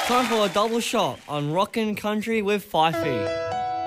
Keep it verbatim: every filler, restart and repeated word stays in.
Time for a double shot on Rockin' Country with Fifey.